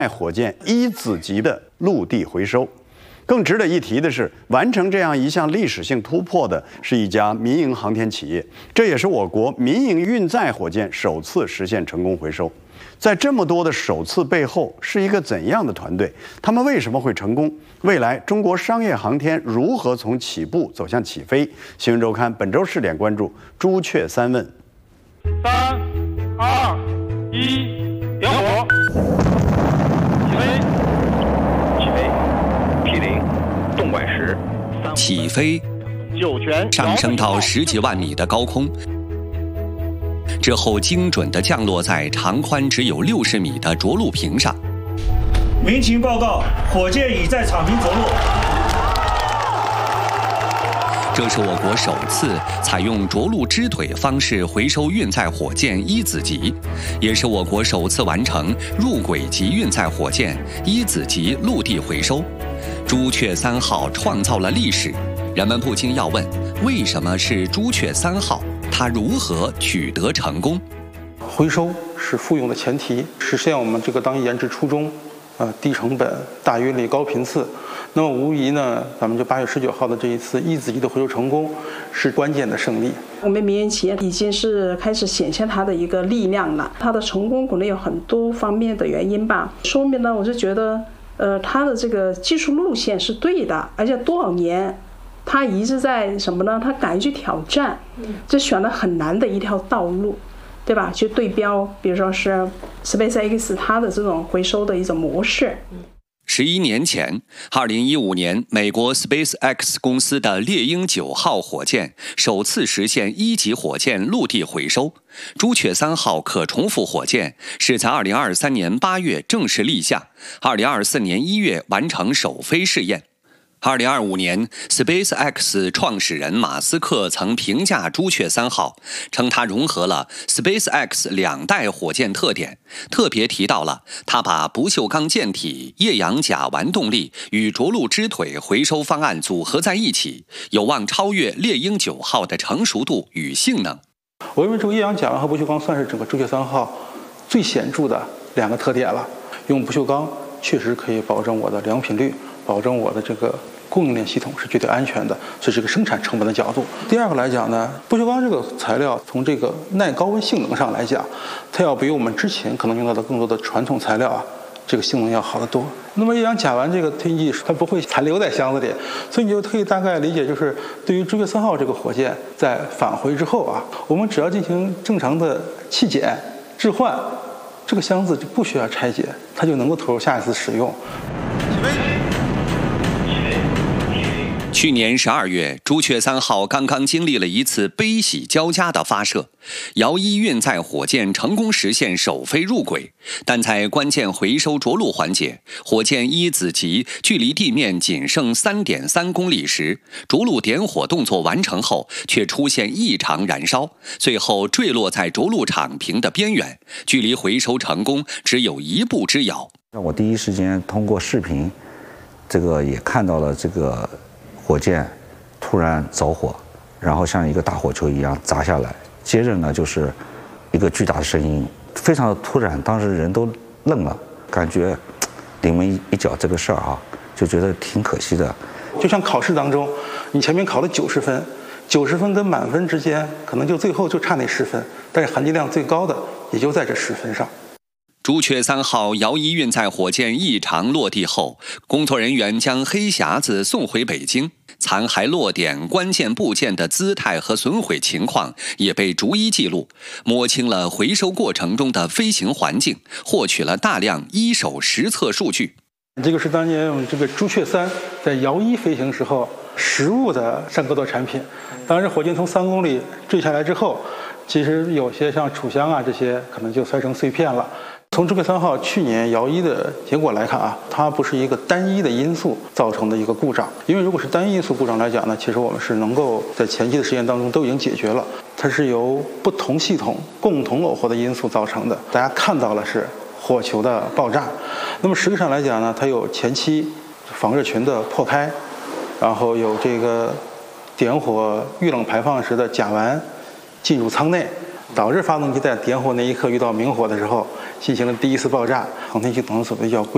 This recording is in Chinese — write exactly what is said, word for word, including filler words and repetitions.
火箭一子级的陆地回收。更值得一提的是，完成这样一项历史性突破的是一家民营航天企业，这也是我国民营运载火箭首次实现成功回收。在这么多的首次背后，是一个怎样的团队？他们为什么会成功？未来中国商业航天如何从起步走向起飞？新闻周刊本周试点关注朱雀三问。 三、二、一，点火！起飞！ 起飞 ！P 零，动拐十， 起飞， 酒泉上升到十几万米的高空。之后精准地降落在长宽只有六十米的着陆坪上。 民情报告，火箭已在场坪着陆。 这是我国首次采用着陆支腿方式回收运载火箭一子级，也是我国首次完成入轨级运载火箭一子级陆地回收。朱雀三号创造了历史，人们不禁要问：为什么是朱雀三号？它如何取得成功？ 回收是复用的前提，实现我们这个当前研制初衷，呃，低成本、大运力、高频次。那么无疑呢，咱们就八月十九号的这一次一子级的回收成功，是关键的胜利。 我们民营企业已经是开始显现它的一个力量了，它的成功可能有很多方面的原因吧。说明呢，我就觉得，呃，它的这个技术路线是对的，而且多少年。他一直在什么呢？他敢于去挑战，这选了很难的一条道路，对吧？去对标，比如说是 SpaceX 它的这种回收的一种模式。 十一年前，二零一五年，美国 SpaceX 公司的猎鹰九号火箭首次实现一级火箭陆地回收。朱雀三号可重复火箭是在二零二三年八月正式立项，二零二四年一月完成首飞试验。二零二五年 ，SpaceX 创始人马斯克曾评价朱雀三号，称它融合了 SpaceX 两代火箭特点，特别提到了它把不锈钢舰体、液氧甲烷动力与着陆支腿回收方案组合在一起，有望超越猎鹰九号的成熟度与性能。 我认为这个液氧甲烷和不锈钢算是整个朱雀三号最显著的两个特点了。用不锈钢确实可以保证我的良品率。保证我的这个供应链系统是绝对安全的，这是一个生产成本的角度。第二个来讲呢，不锈钢这个材料从这个耐高温性能上来讲，它要比我们之前可能用到的更多的传统材料啊，这个性能要好得多。那么液氧甲烷这个推进它不会残留在箱子里，所以你就可以大概理解，就是对于朱雀三号这个火箭在返回之后啊，我们只要进行正常的气检置换，这个箱子就不需要拆解，它就能够投入下一次使用。 去年十二月，朱雀三号刚刚经历了一次悲喜交加的发射，遥一运载火箭成功实现首飞入轨，但在关键回收着陆环节，火箭一子级距离地面仅剩 三点三公里时，着陆点火动作完成后，却出现异常燃烧，最后坠落在着陆场坪的边缘，距离回收成功只有一步之遥。 我第一时间通过视频，这个也看到了这个。火箭突然着火，然后像一个大火球一样砸下来，接着呢就是一个巨大的声音，非常的突然，当时人都愣了，感觉临门一脚这个事儿啊，就觉得挺可惜的。 就像考试当中，你前面考了九十分，九十分跟满分之间，可能就最后就差那十分，但是含金量最高的也就在这十分上。 朱雀三号遥一运载火箭异常落地后，工作人员将黑匣子送回北京，残骸落点关键部件的姿态和损毁情况也被逐一记录，摸清了回收过程中的飞行环境，获取了大量一手实测数据。 这个是当年我们这个朱雀三在遥一飞行时候实物的上格斗产品。当时火箭从三公里坠下来之后，其实有些像储箱啊这些可能就摔成碎片了。从朱雀三号去年遥一的结果来看啊，它不是一个单一的因素造成的一个故障，因为如果是单一因素故障来讲呢，其实我们是能够在前期的实验当中都已经解决了，它是由不同系统共同耦合的因素造成的。大家看到了是火球的爆炸，那么实际上来讲呢，它有前期防热群的破开，然后有这个点火遇冷排放时的甲烷进入舱内，导致发动机在点火那一刻遇到明火的时候进行了第一次爆炸，航天系统所谓叫归